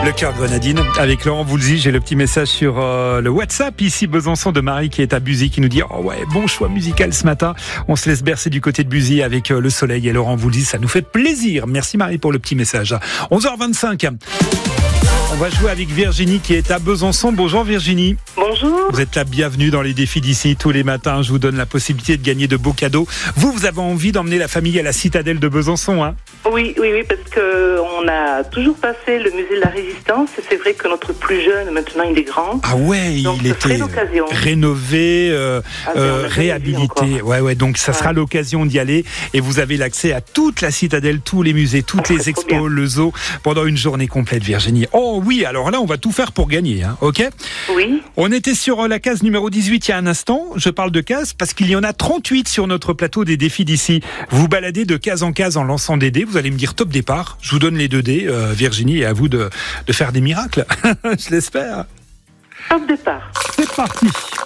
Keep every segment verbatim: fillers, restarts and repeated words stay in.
Le cœur grenadine avec Laurent Voulzy. J'ai le petit message sur euh, le WhatsApp ici Besançon de Marie qui est à Buzy qui nous dit oh ouais bon choix musical ce matin. On se laisse bercer du côté de Buzy avec euh, le soleil et Laurent Voulzy. Ça nous fait plaisir. Merci Marie pour le petit message. onze heures vingt-cinq. On va jouer avec Virginie qui est à Besançon. Bonjour Virginie. Bonjour. Vous êtes la bienvenue dans les défis d'ici. Tous les matins, je vous donne la possibilité de gagner de beaux cadeaux. Vous, vous avez envie d'emmener la famille à la citadelle de Besançon, hein ? Oui, oui, oui, parce qu'on a toujours passé le musée de la Résistance. Et c'est vrai que notre plus jeune, maintenant, il est grand. Ah ouais, donc, il était rénové, euh, ah, euh, réhabilité. Ouais, ouais, donc ça ouais. sera l'occasion d'y aller. Et vous avez l'accès à toute la citadelle, tous les musées, toutes ah, les expos, le zoo, pendant une journée complète, Virginie. Oh oui, alors là, on va tout faire pour gagner, hein, ok ? Oui. On était sur la case numéro dix-huit il y a un instant. Je parle de case parce qu'il y en a trente-huit sur notre plateau des défis d'ici. Vous baladez de case en case en lançant des dés. Vous allez me dire top départ. Je vous donne les deux dés, euh, Virginie, et à vous de, de faire des miracles. Je l'espère. Top départ. C'est parti.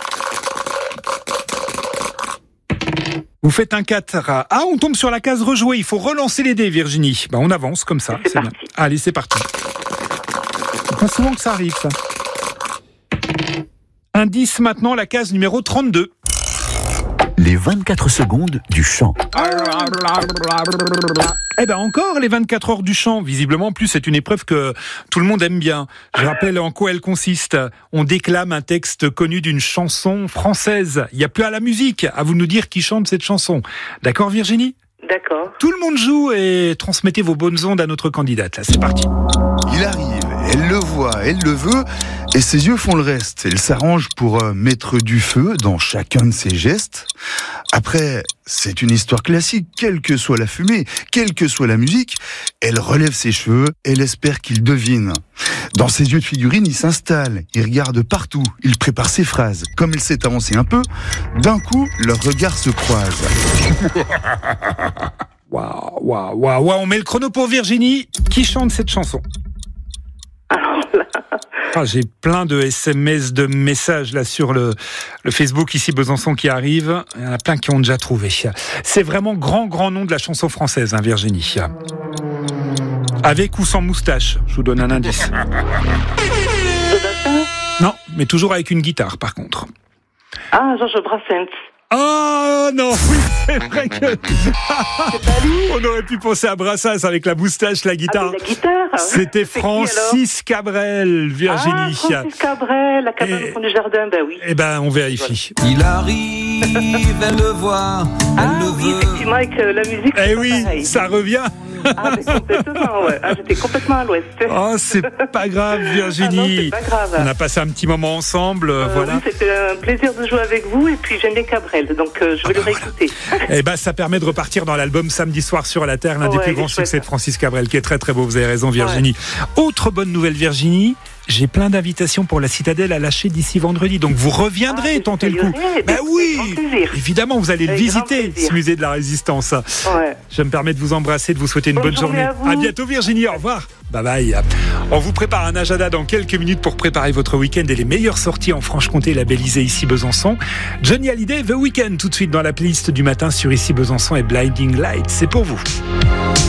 Vous faites un quatre. Ah, on tombe sur la case rejouer. Il faut relancer les dés, Virginie. Ben, on avance comme ça. C'est, c'est bien. Allez, c'est parti. C'est pas souvent que ça arrive, ça. Indice maintenant, la case numéro trente-deux. Les vingt-quatre secondes du chant. Eh ben encore les vingt-quatre heures du chant. Visiblement, en plus, c'est une épreuve que tout le monde aime bien. Je rappelle en quoi elle consiste. On déclame un texte connu d'une chanson française. Il n'y a plus à la musique. À vous de nous dire qui chante cette chanson. D'accord, Virginie ? D'accord. Tout le monde joue et transmettez vos bonnes ondes à notre candidate. Là, c'est parti. Il arrive, elle le voit, elle le veut, et ses yeux font le reste. Elle s'arrange pour euh, mettre du feu dans chacun de ses gestes. Après, c'est une histoire classique, quelle que soit la fumée, quelle que soit la musique, elle relève ses cheveux, elle espère qu'il devine. Dans ses yeux de figurine, il s'installe, il regarde partout, il prépare ses phrases. Comme elle s'est avancée un peu, d'un coup, leurs regards se croisent. Waouh, waouh, waouh, waouh, on met le chrono pour Virginie. Qui chante cette chanson ? Ah, j'ai plein de S M S, de messages là sur le, le Facebook ici Besançon qui arrivent. Il y en a plein qui ont déjà trouvé. C'est vraiment grand, grand nom de la chanson française, hein, Virginie. Avec ou sans moustache, je vous donne un indice. Non, mais toujours avec une guitare par contre. Ah, Georges Brassens. Oh non, oui, c'est vrai que on aurait pu penser à Brassens avec la moustache, la guitare. Avec la guitare. C'était c'est Francis qui, Cabrel, Virginie. Ah, Francis Cabrel, la cabane au fond du jardin, ben oui. Eh ben, on vérifie. Il arrive, elle le voit, elle ah, le oui, veut. Effectivement, avec euh, la musique. Eh oui, pareil. Ça revient. Ah, mais complètement, ouais. Ah, j'étais complètement à l'ouest. Oh, c'est pas grave, Virginie. Ah non, c'est pas grave. On a passé un petit moment ensemble, euh, voilà. Oui, c'était un plaisir de jouer avec vous, et puis j'aime bien Cabrel, donc euh, je vais ah, le réécouter. Voilà. Eh ben, ça permet de repartir dans l'album Samedi soir sur la Terre, l'un ouais, des plus grands succès de Francis Cabrel, qui est très très beau. Vous avez raison, Virginie. Ouais. Autre bonne nouvelle, Virginie. J'ai plein d'invitations pour la Citadelle à lâcher d'ici vendredi. Donc vous reviendrez ah, tenter le coup. Ben oui, évidemment, vous allez le avec visiter, ce musée de la Résistance. Ouais. Je me permets de vous embrasser, de vous souhaiter une bonne, bonne journée. journée. À, à bientôt Virginie, au revoir. Bye bye. On vous prépare un agenda dans quelques minutes pour préparer votre week-end et les meilleures sorties en Franche-Comté labellisées ici Besançon. Johnny Hallyday, The Weeknd, tout de suite dans la playlist du matin sur ici Besançon et Blinding Lights. C'est pour vous.